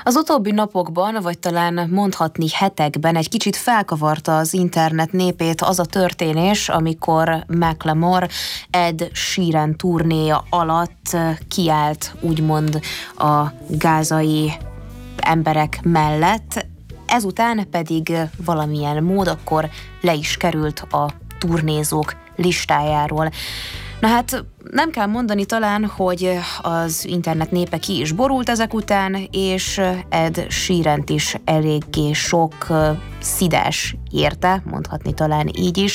Az utóbbi napokban, vagy talán mondhatni hetekben egy kicsit felkavarta az internet népét az a történés, amikor Macklemore Ed Sheeran turnéja alatt kiállt úgymond a gázai emberek mellett, ezután pedig valamilyen mód akkor le is került a turnézók listájáról. Na hát nem kell mondani talán, hogy az internet népe ki is borult ezek után, és Ed Sheerant is eléggé sok szidás érte, mondhatni talán így is,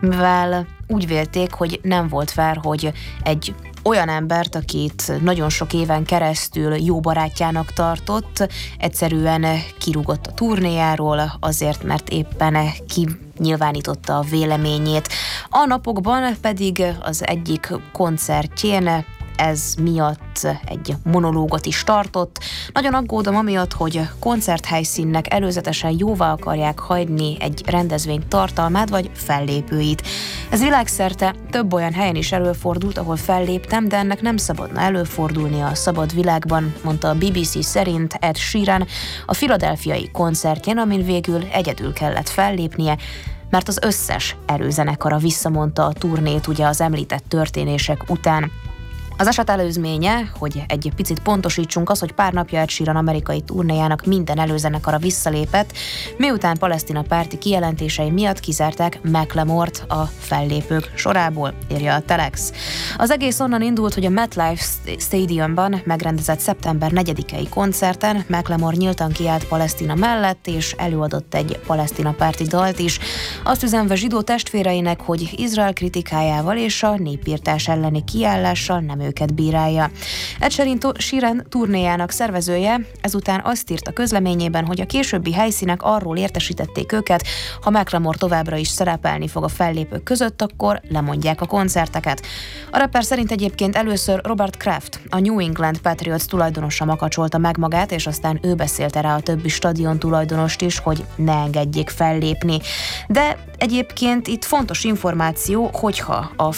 mivel úgy vélték, hogy nem volt fair, hogy egy olyan embert, akit nagyon sok éven keresztül jó barátjának tartott, egyszerűen kirúgott a turnéjáról azért, mert éppen kinyilvánította a véleményét. A napokban pedig az egyik koncertjén ez miatt egy monológot is tartott. Nagyon aggódom amiatt, hogy koncerthelyszínnek előzetesen jóvá akarják hagyni egy rendezvény tartalmát vagy fellépőit. Ez világszerte több olyan helyen is előfordult, ahol felléptem, de ennek nem szabadna előfordulni a szabad világban, mondta a BBC szerint Ed Sheeran a philadelphiai koncertjén, amin végül egyedül kellett fellépnie, mert az összes előzenekara visszamondta a turnét ugye az említett történések után. Az eset előzménye, hogy egy picit pontosítsunk, az, hogy pár napja Ed Sheeran amerikai turnéjának minden előzenekara visszalépett, miután Palesztina párti kijelentései miatt kizárták Macklemore-t a fellépők sorából, írja a Telex. Az egész onnan indult, hogy a MetLife Stadiumban megrendezett szeptember 4-i koncerten Macklemore nyíltan kiállt Palesztina mellett, és előadott egy palesztina párti dalt is, azt üzenve zsidó testvéreinek, hogy Izrael kritikájával és a népirtás elleni kiállással nem őket bírálja. Ed Sheeran turnéjának szervezője ezután azt írt a közleményében, hogy a későbbi helyszínek arról értesítették őket, ha Macklemore továbbra is szerepelni fog a fellépők között, akkor lemondják a koncerteket. A rapper szerint egyébként először Robert Kraft, a New England Patriots tulajdonosa makacsolta meg magát, és aztán ő beszélte rá a többi stadion tulajdonost is, hogy ne engedjék fellépni. De egyébként itt fontos információ, hogyha a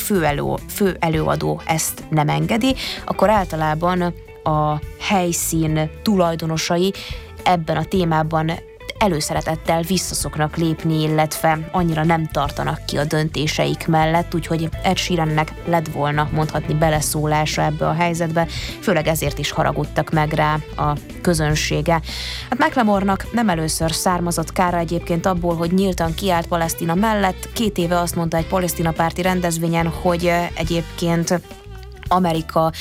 fő előadó ezt nem engedi, akkor általában a helyszín tulajdonosai ebben a témában előszeretettel visszaszoknak lépni, illetve annyira nem tartanak ki a döntéseik mellett, úgyhogy Ed Sheerannek lett volna mondhatni beleszólása ebbe a helyzetbe, főleg ezért is haragudtak meg rá a közönsége. Hát Macklemore-nak nem először származott kára egyébként abból, hogy nyíltan kiállt Palesztina mellett. 2 éve azt mondta egy palesztina párti rendezvényen, hogy egyébként Amerika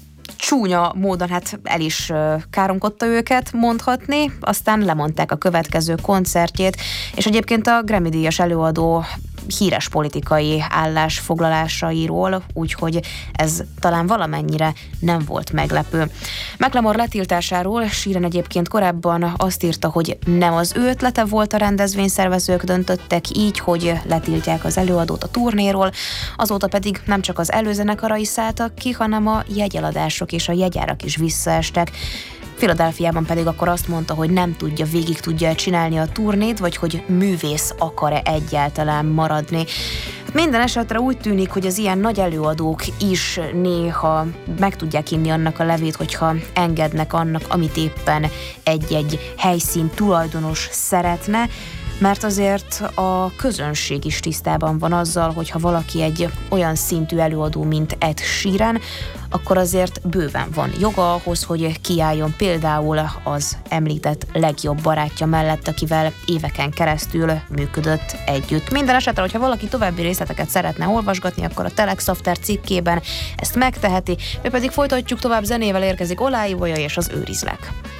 csúnya módon el is káromkodta őket, mondhatni, aztán lemondták a következő koncertjét, és egyébként a Grammy-díjas előadó híres politikai állásfoglalásairól, úgyhogy ez talán valamennyire nem volt meglepő. Macklemore letiltásáról Sheeran egyébként korábban azt írta, hogy nem az ő ötlete volt, a rendezvényszervezők döntöttek így, hogy letiltják az előadót a turnéról, azóta pedig nem csak az előzenekarai szálltak ki, hanem a jegyeladások és a jegyárak is visszaestek. Philadelphiában pedig akkor azt mondta, hogy nem tudja, végig tudja csinálni a turnét, vagy hogy művész akar-e egyáltalán maradni. Minden esetre úgy tűnik, hogy az ilyen nagy előadók is néha meg tudják inni annak a levét, hogyha engednek annak, amit éppen egy-egy helyszín tulajdonos szeretne, mert azért a közönség is tisztában van azzal, hogyha valaki egy olyan szintű előadó, mint Ed Sheeran, akkor azért bőven van joga ahhoz, hogy kiálljon például az említett legjobb barátja mellett, akivel éveken keresztül működött együtt. Minden esetre, hogyha valaki további részleteket szeretne olvasgatni, akkor a Telex After cikkében ezt megteheti, mi pedig folytatjuk tovább zenével, érkezik Olá Ibolya és az Őrizlek.